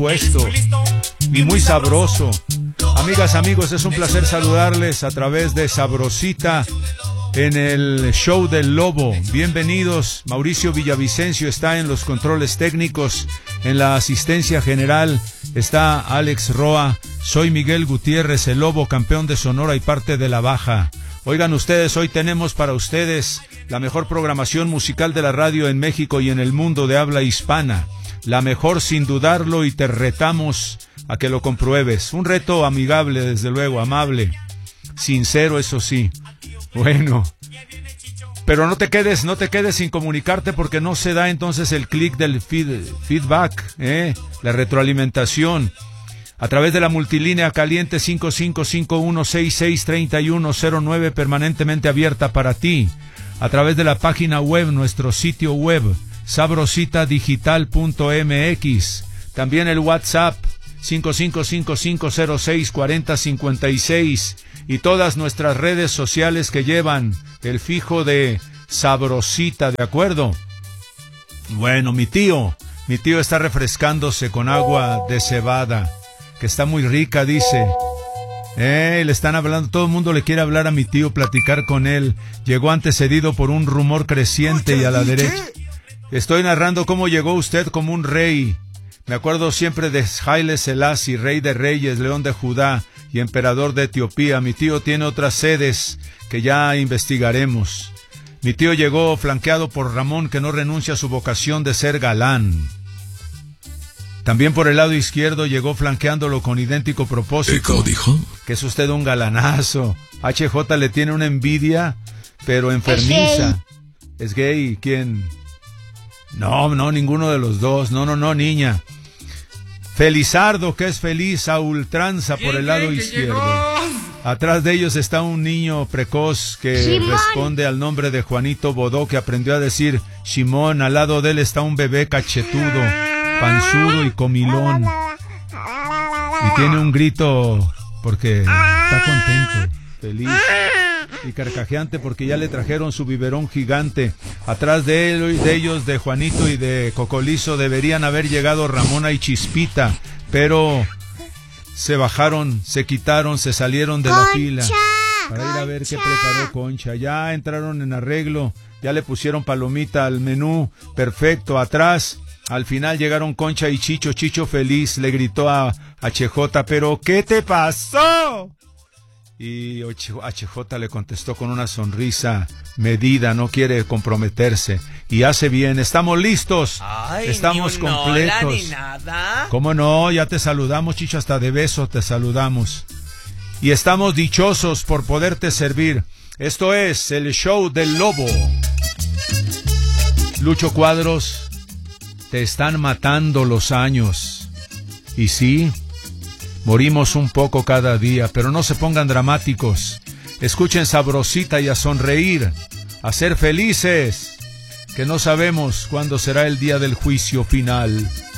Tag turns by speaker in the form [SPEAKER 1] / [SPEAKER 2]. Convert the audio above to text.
[SPEAKER 1] puesto y muy sabroso. Amigas, amigos, es un placer saludarles a través de Sabrosita en el show del Lobo. Bienvenidos. Mauricio Villavicencio está en los controles técnicos. En la asistencia general está Alex Roa. Soy Miguel Gutiérrez, el Lobo, campeón de Sonora y parte de la Baja. Oigan ustedes, hoy tenemos para ustedes la mejor programación musical de la radio en México y en el mundo de habla hispana. La mejor sin dudarlo, y te retamos a que lo compruebes. Un reto amigable, desde luego, amable, sincero, eso sí. Bueno, pero no te quedes sin comunicarte, porque no se da entonces el clic del feedback, la retroalimentación. A través de la multilínea caliente 5551663109, permanentemente abierta para ti. A través de la página web, nuestro sitio web, sabrositadigital.mx. También el WhatsApp 5555064056. Y todas nuestras redes sociales que llevan el fijo de Sabrosita, ¿de acuerdo? Bueno, mi tío está refrescándose con agua de cebada, que está muy rica, dice. Le están hablando, todo el mundo le quiere hablar a mi tío, platicar con él. Llegó antecedido por un rumor creciente y a la derecha. Estoy narrando cómo llegó usted como un rey. Me acuerdo siempre de Haile Selassie, rey de reyes, león de Judá y emperador de Etiopía. Mi tío tiene otras sedes que ya investigaremos. Mi tío llegó flanqueado por Ramón, que no renuncia a su vocación de ser galán. También por el lado izquierdo llegó flanqueándolo con idéntico propósito.
[SPEAKER 2] ¿Qué dijo?
[SPEAKER 1] Que es usted un galanazo. HJ le tiene una envidia, pero enfermiza. ¿Es gay? ¿Quién? No, ninguno de los dos. No, niña. Felizardo, que es feliz a ultranza por el lado izquierdo. Atrás de ellos está un niño precoz que responde al nombre de Juanito Bodó, que aprendió a decir Shimón. Al lado de él está un bebé cachetudo, panzudo y comilón. Y tiene un grito porque está contento, feliz y carcajeante, porque ya le trajeron su biberón gigante. Atrás de él, de ellos, de Juanito y de Cocolizo, deberían haber llegado Ramona y Chispita, pero se bajaron, se quitaron, se salieron de la fila para ir a ver qué preparó Concha. Ya entraron en arreglo, ya le pusieron palomita al menú, perfecto. Atrás, al final llegaron Concha y Chicho. Chicho feliz le gritó a HJ, ¿pero qué te pasó? Y HJ le contestó con una sonrisa medida, no quiere comprometerse. Y hace bien, estamos listos.
[SPEAKER 3] Ay,
[SPEAKER 1] estamos
[SPEAKER 3] ni un
[SPEAKER 1] completos.
[SPEAKER 3] hola, ni nada.
[SPEAKER 1] ¿Cómo no? Ya te saludamos, Chicho, hasta de beso te saludamos. Y estamos dichosos por poderte servir. Esto es el show del Lobo. Lucho Cuadros, te están matando los años. Y sí, morimos un poco cada día, pero no se pongan dramáticos. Escuchen Sabrosita y a sonreír, a ser felices, que no sabemos cuándo será el día del juicio final.